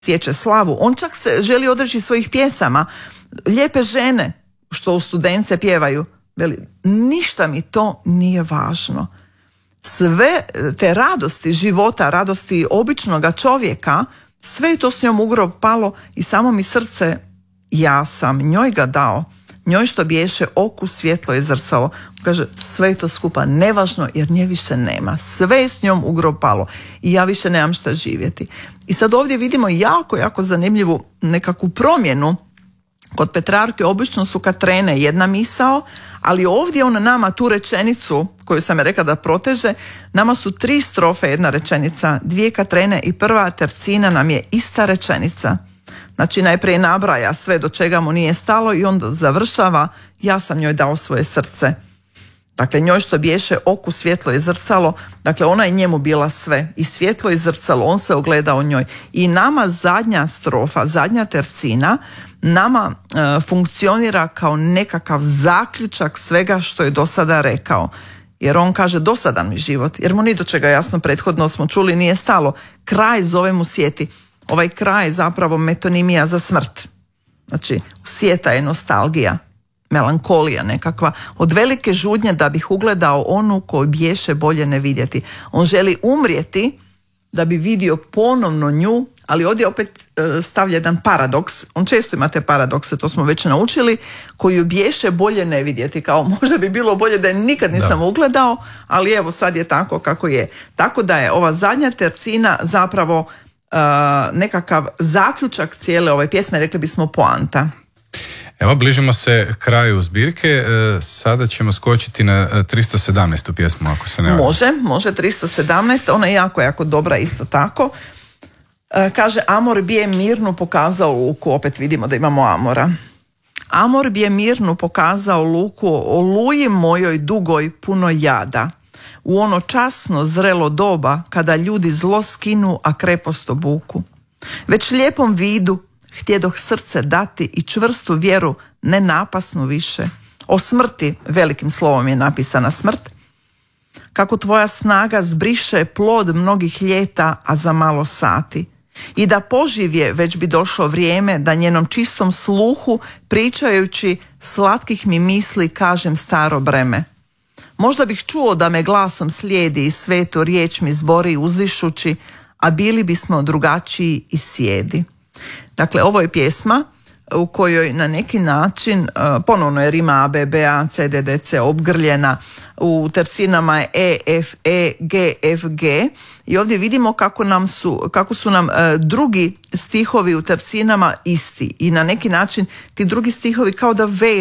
stječe slavu. On čak se želi odreći svojih pjesama. Lijepe žene, što u studence pjevaju, veli, ništa mi to nije važno. Sve te radosti života, radosti običnoga čovjeka, sve je to s njom u grob palo i samo mi srce, ja sam njoj ga dao, njoj što biješe oku svjetlo i zrcalo. Kaže, sve je to skupa nevažno jer nje više nema. Sve je s njom u grob palo i ja više nemam šta živjeti. I sad ovdje vidimo jako zanimljivu nekakvu promjenu. Kod Petrarke obično su Katrene jedna misao, ali ovdje on nama tu rečenicu koju sam je rekla da proteže, nama su 3 strofe, jedna rečenica, 2 Katrene i prva tercina nam je ista rečenica. Znači najprije nabraja sve do čega mu nije stalo i onda završava, ja sam njoj dao svoje srce. Dakle, njoj što biješe oku svjetlo i zrcalo, dakle ona je njemu bila sve, i svjetlo i zrcalo, on se ogledao u njoj. I nama zadnja strofa, zadnja tercina, nama funkcionira kao nekakav zaključak svega što je do sada rekao. Jer on kaže, dosadan mi život, jer mu ni do čega jasno prethodno smo čuli nije stalo. Kraj zove mu sjeti. Ovaj kraj je zapravo metonimija za smrt. Znači, sjeta je nostalgija, melankolija nekakva, od velike žudnje da bih ugledao onu koju biješe bolje ne vidjeti. On želi umrijeti da bi vidio ponovno nju, ali ovdje opet stavlja jedan paradoks. On često ima te paradokse, to smo već naučili, koju biješe bolje ne vidjeti. Kao možda bi bilo bolje da je nikad nisam ugledao, ali evo sad je tako kako je. Tako da je ova zadnja tercina zapravo nekakav zaključak cijele ove pjesme, rekli bismo poanta. Evo, bližimo se kraju zbirke, sada ćemo skočiti na 317. pjesmu, ako se ne varam. Može 317, ona je jako dobra isto tako. Kaže, Amor bi je mirnu pokazao luku, opet vidimo da imamo Amora. Amor bi je mirnu pokazao luku, oluji mojoj dugoj puno jada. U ono časno zrelo doba, kada ljudi zlo skinu, a krepost obuku. Već lijepom vidu htjedoh srce dati i čvrstu vjeru, ne napasnu više. O smrti, velikim slovom je napisana smrt, kako tvoja snaga zbriše plod mnogih ljeta, a za malo sati. I da poživje već bi došlo vrijeme da njenom čistom sluhu, pričajući slatkih mi misli, kažem staro breme. Možda bih čuo da me glasom slijedi i svetu riječ mi zbori uzdišući, a bili bismo drugačiji i sjedi. Dakle, ovo je pjesma u kojoj na neki način ponovno je rima A, B, B, A, C, D, D, C obgrljena, u tercinama je E, F, E, G, F, G i ovdje vidimo kako su nam drugi stihovi u tercinama isti i na neki način ti drugi stihovi kao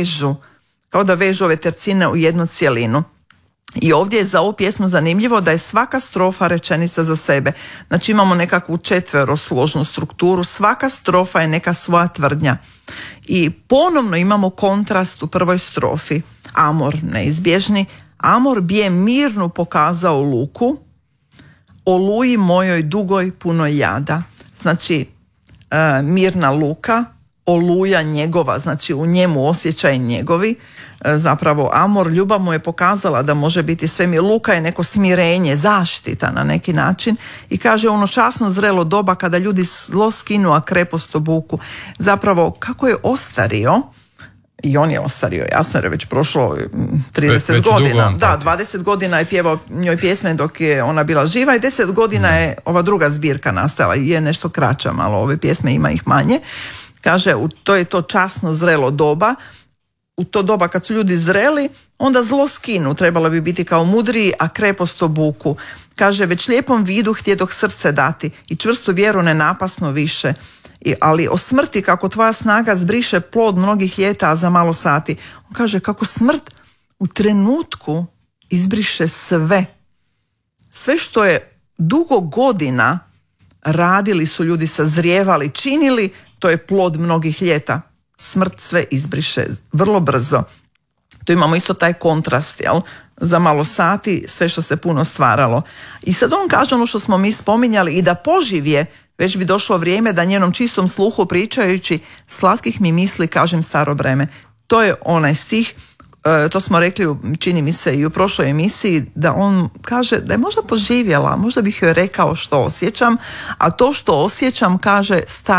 da vežu ove tercine u jednu cjelinu. I ovdje je za ovu pjesmu zanimljivo da je svaka strofa rečenica za sebe. Znači imamo nekakvu četverosložnu strukturu, svaka strofa je neka svoja tvrdnja. I ponovno imamo kontrast u prvoj strofi. Amor neizbježni, Amor bi je mirnu pokazao luku, oluji mojoj dugoj puno jada. Znači mirna luka, oluja njegova, znači u njemu osjećaj njegovi, zapravo Amor, ljubav mu je pokazala da može biti sve mi. Luka je neko smirenje, zaštita na neki način i kaže ono časno zrelo doba kada ljudi zlo skinu, a krepost obuku. Zapravo kako je ostario, i on je ostario, jasno jer je već prošlo 30 godina. Da, 20 godina je pjevao njoj pjesme dok je ona bila živa i 10 godina je ova druga zbirka nastala i je nešto kraća malo, ove pjesme ima ih manje. Kaže, to je to časno zrelo doba. U to doba kad su ljudi zreli, onda zlo skinu, trebalo bi biti kao mudriji, a krepost obuku. Kaže, već lijepom vidu htjedoh srce dati i čvrstu vjeru ne napasno više. Ali o smrti kako tvoja snaga zbriše plod mnogih ljeta, a za malo sati. On kaže kako smrt u trenutku izbriše sve. Sve što je dugo godina radili su ljudi, sazrijevali, činili, to je plod mnogih ljeta. Smrt sve izbriše vrlo brzo. Tu imamo isto taj kontrast, jel? Za malo sati sve što se puno stvaralo. I sad on kaže ono što smo mi spominjali, i da poživje već bi došlo vrijeme da njenom čistom sluhu pričajući slatkih mi misli kažem staro breme. To je onaj stih to smo rekli, čini mi se i u prošloj emisiji, da on kaže da je možda poživjela, možda bih joj rekao što osjećam, a to što osjećam, kaže,